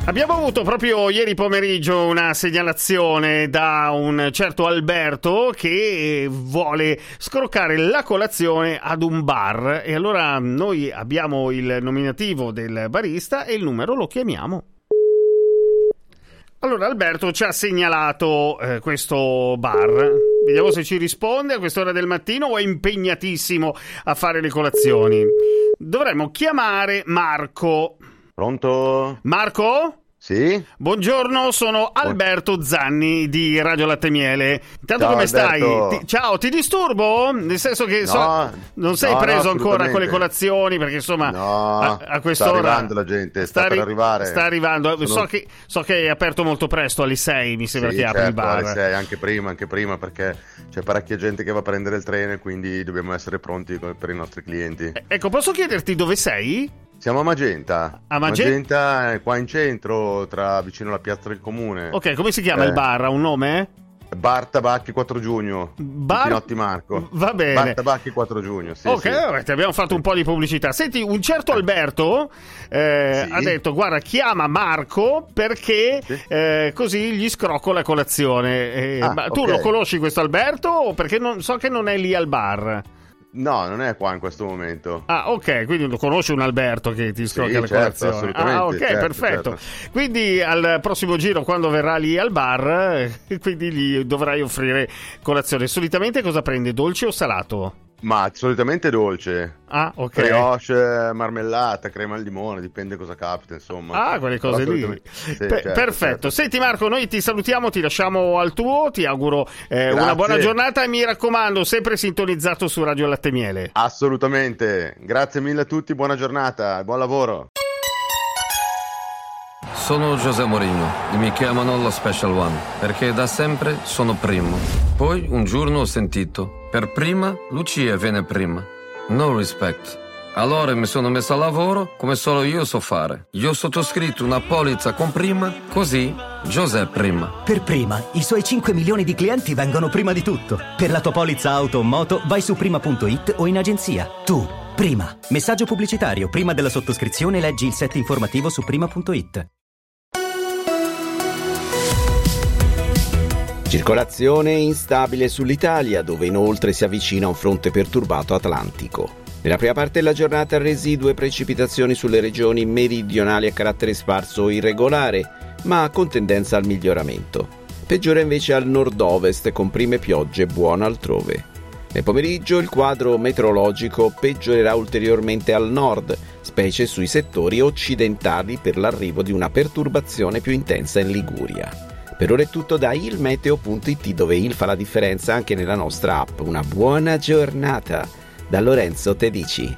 Abbiamo avuto proprio ieri pomeriggio una segnalazione da un certo Alberto che vuole scroccare la colazione ad un bar, e allora noi abbiamo il nominativo del barista e il numero lo chiamiamo. Allora Alberto ci ha segnalato questo bar. Vediamo se ci risponde a quest'ora del mattino o è impegnatissimo a fare le colazioni. Dovremmo chiamare Marco. Pronto? Marco? Sì? Buongiorno, sono Alberto Zanni di Radio Latte Miele. Intanto ciao, come Alberto. stai? Ciao, ti disturbo? Nel senso che non sei preso ancora con le colazioni, perché insomma a quest'ora sta arrivando la gente, sta per arrivare. Sta arrivando. So che è aperto molto presto, alle 6 mi sembra che apri il bar. Alle 6, anche prima perché c'è parecchia gente che va a prendere il treno e quindi dobbiamo essere pronti per i nostri clienti. Ecco, posso chiederti dove sei? Siamo a Magenta. A Magenta è qua in centro, vicino alla piazza del comune. Ok, come si chiama il bar? Ha un nome? Bar Tabacchi 4 giugno. Pinotti Marco. Va bene. Bar Tabacchi 4 giugno. Sì, ok, sì. Vabbè, ti abbiamo fatto un po' di pubblicità. Senti, un certo Alberto ha detto: guarda, chiama Marco perché così gli scrocco la colazione. Ma tu lo conosci questo Alberto? O perché so che non è lì al bar? No, non è qua in questo momento. Ah, ok, quindi lo conosci un Alberto che ti scrocca la colazione. Assolutamente. Ah, ok, perfetto. Certo. Quindi al prossimo giro, quando verrà lì al bar, quindi gli dovrai offrire colazione. Solitamente cosa prende, dolce o salato? Ma solitamente dolce. Ah, ok. Brioche, marmellata, crema al limone, dipende cosa capita, insomma. Ah, quelle cose lì. Perfetto. Certo. Senti Marco, noi ti salutiamo, ti lasciamo al tuo, ti auguro una buona giornata e mi raccomando, sempre sintonizzato su Radio Latte Miele. Assolutamente. Grazie mille a tutti, buona giornata, buon lavoro. Sono José Mourinho e mi chiamano lo Special One perché da sempre sono primo. Poi un giorno ho sentito: per prima Lucia viene prima. No respect. Allora mi sono messo a lavoro come solo io so fare. Io ho sottoscritto una polizza con prima, così José prima. Per prima, i suoi 5 milioni di clienti vengono prima di tutto. Per la tua polizza auto o moto vai su prima.it o in agenzia. Tu, prima. Messaggio pubblicitario. Prima della sottoscrizione leggi il set informativo su prima.it. Circolazione instabile sull'Italia, dove inoltre si avvicina un fronte perturbato atlantico. Nella prima parte della giornata residue precipitazioni sulle regioni meridionali a carattere sparso o irregolare, ma con tendenza al miglioramento. Peggiora invece al nord-ovest con prime piogge buone altrove. Nel pomeriggio il quadro meteorologico peggiorerà ulteriormente al nord, specie sui settori occidentali per l'arrivo di una perturbazione più intensa in Liguria. Per ora è tutto da ilmeteo.it, dove il fa la differenza anche nella nostra app. Una buona giornata da Lorenzo Tedici.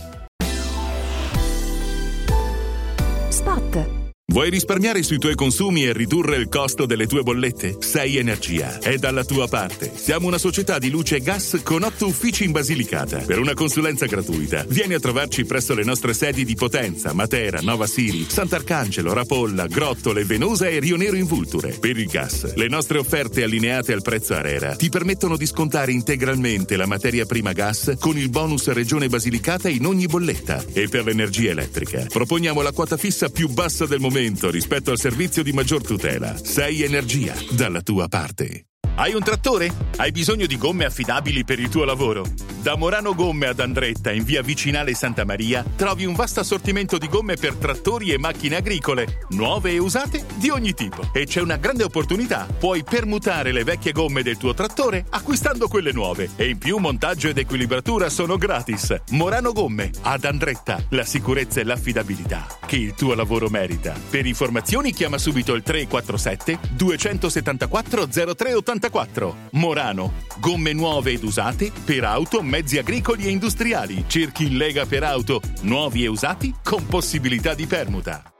Spot. Vuoi risparmiare sui tuoi consumi e ridurre il costo delle tue bollette? Sei Energia è dalla tua parte. Siamo una società di luce e gas con 8 uffici in Basilicata. Per una consulenza gratuita, vieni a trovarci presso le nostre sedi di Potenza, Matera, Nova Siri, Sant'Arcangelo, Rapolla, Grottole, Venosa e Rio Nero in Vulture. Per il gas, le nostre offerte allineate al prezzo ARERA ti permettono di scontare integralmente la materia prima gas con il bonus Regione Basilicata in ogni bolletta. E per l'energia elettrica, proponiamo la quota fissa più bassa del momento rispetto al servizio di maggior tutela. Sei Energia, dalla tua parte. Hai un trattore? Hai bisogno di gomme affidabili per il tuo lavoro? Da Morano Gomme ad Andretta, in via Vicinale Santa Maria, trovi un vasto assortimento di gomme per trattori e macchine agricole, nuove e usate di ogni tipo. E c'è una grande opportunità: puoi permutare le vecchie gomme del tuo trattore acquistando quelle nuove. E in più montaggio ed equilibratura sono gratis. Morano Gomme ad Andretta, la sicurezza e l'affidabilità che il tuo lavoro merita. Per informazioni chiama subito il 347 274 0384. Morano, gomme nuove ed usate per auto, mezzi agricoli e industriali. Cerchi in Lega per auto, nuovi e usati con possibilità di permuta.